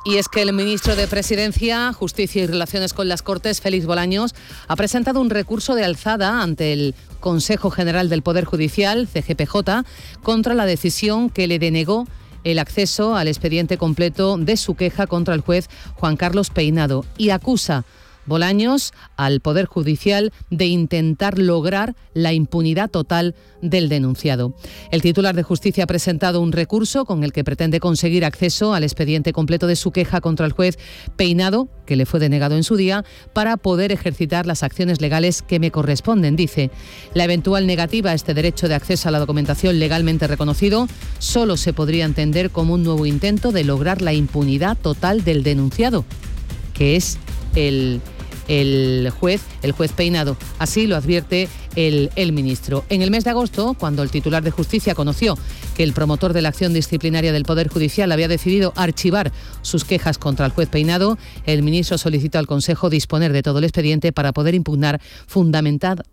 Y es que el ministro de Presidencia, Justicia y Relaciones con las Cortes, Félix Bolaños, ha presentado un recurso de alzada ante el Consejo General del Poder Judicial, CGPJ, contra la decisión que le denegó el acceso al expediente completo de su queja contra el juez Juan Carlos Peinado, y acusa Bolaños al Poder Judicial de intentar lograr la impunidad total del denunciado. El titular de Justicia ha presentado un recurso con el que pretende conseguir acceso al expediente completo de su queja contra el juez Peinado, que le fue denegado en su día, para poder ejercitar las acciones legales que me corresponden, dice. La eventual negativa a este derecho de acceso a la documentación legalmente reconocido solo se podría entender como un nuevo intento de lograr la impunidad total del denunciado, que es el juez Peinado. Así lo advierte el ministro. En el mes de agosto, cuando el titular de Justicia conoció que el promotor de la acción disciplinaria del Poder Judicial había decidido archivar sus quejas contra el juez Peinado, el ministro solicitó al Consejo disponer de todo el expediente para poder impugnar fundadamente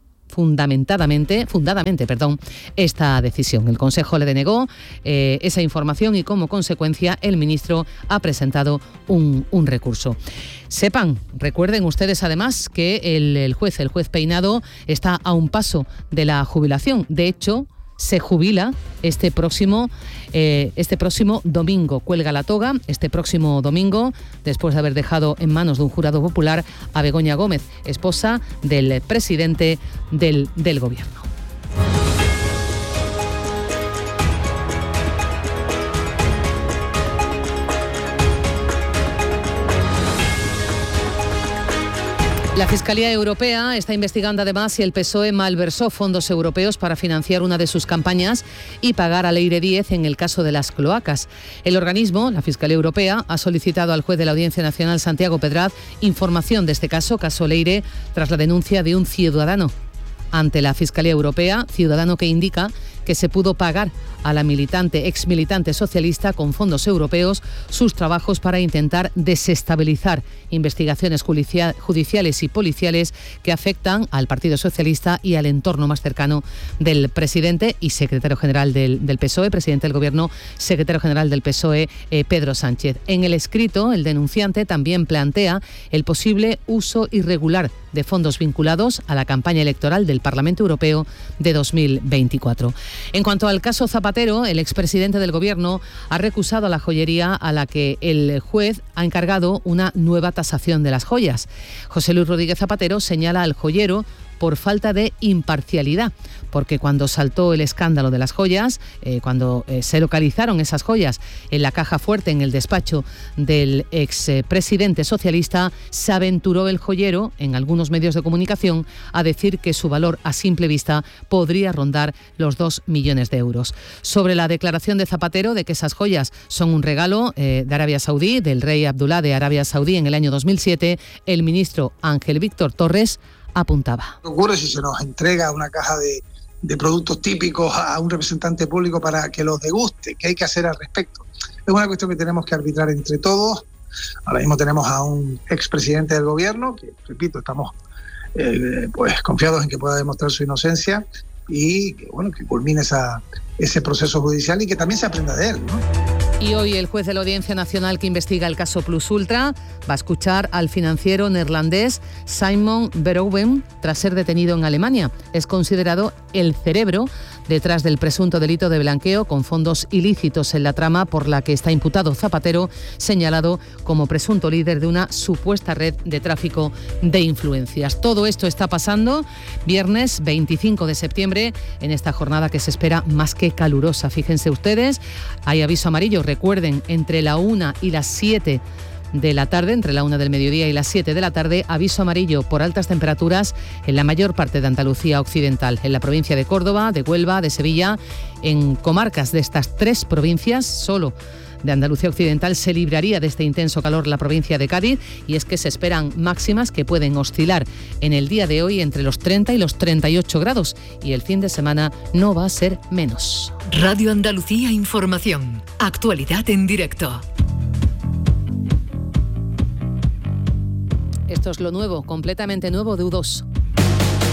esta decisión. El Consejo le denegó esa información y, como consecuencia, el ministro ha presentado un recurso. Recuerden ustedes además que el juez Peinado está a un paso de la jubilación. De hecho, se jubila este próximo domingo. Cuelga la toga este próximo domingo, después de haber dejado en manos de un jurado popular a Begoña Gómez, esposa del presidente del Gobierno. La Fiscalía Europea está investigando además si el PSOE malversó fondos europeos para financiar una de sus campañas y pagar a Leire Díez en el caso de las cloacas. El organismo, la Fiscalía Europea, ha solicitado al juez de la Audiencia Nacional, Santiago Pedraz, información de este caso Leire, tras la denuncia de un ciudadano ante la Fiscalía Europea, ciudadano que indica que se pudo pagar a la exmilitante socialista con fondos europeos sus trabajos para intentar desestabilizar investigaciones judiciales y policiales que afectan al Partido Socialista y al entorno más cercano del presidente y secretario general del PSOE, presidente del Gobierno, secretario general del PSOE, Pedro Sánchez. En el escrito, el denunciante también plantea el posible uso irregular de fondos vinculados a la campaña electoral del Parlamento Europeo de 2024. En cuanto al caso Zapatero, el expresidente del Gobierno ha recusado a la joyería a la que el juez ha encargado una nueva tasación de las joyas. José Luis Rodríguez Zapatero señala al joyero por falta de imparcialidad, porque cuando saltó el escándalo de las joyas, cuando se localizaron esas joyas en la caja fuerte en el despacho del expresidente socialista, se aventuró el joyero en algunos medios de comunicación a decir que su valor a simple vista podría rondar los 2 millones de euros. Sobre la declaración de Zapatero de que esas joyas son un regalo de Arabia Saudí, del rey Abdulá de Arabia Saudí en el año 2007, el ministro Ángel Víctor Torres apuntaba. ¿Qué ocurre si se nos entrega una caja de productos típicos a un representante público para que los deguste? ¿Qué hay que hacer al respecto? Es una cuestión que tenemos que arbitrar entre todos. Ahora mismo tenemos a un expresidente del Gobierno, que, repito, estamos confiados en que pueda demostrar su inocencia y que culmine ese proceso judicial y que también se aprenda de él, ¿no? Y hoy el juez de la Audiencia Nacional que investiga el caso Plus Ultra va a escuchar al financiero neerlandés Simon Verowen tras ser detenido en Alemania. Es considerado el cerebro detrás del presunto delito de blanqueo con fondos ilícitos en la trama por la que está imputado Zapatero, señalado como presunto líder de una supuesta red de tráfico de influencias. Todo esto está pasando viernes 25 de septiembre en esta jornada que se espera más que calurosa. Fíjense ustedes, hay aviso amarillo. Recuerden, entre la 1 y las 7 de la tarde, entre la 1 del mediodía y las 7 de la tarde, aviso amarillo por altas temperaturas en la mayor parte de Andalucía occidental, en la provincia de Córdoba, de Huelva, de Sevilla. En comarcas de estas 3 provincias, solo de Andalucía Occidental se libraría de este intenso calor la provincia de Cádiz, y es que se esperan máximas que pueden oscilar en el día de hoy entre los 30 y los 38 grados, y el fin de semana no va a ser menos. Radio Andalucía Información. Actualidad en directo. Esto es lo nuevo, completamente nuevo de U2.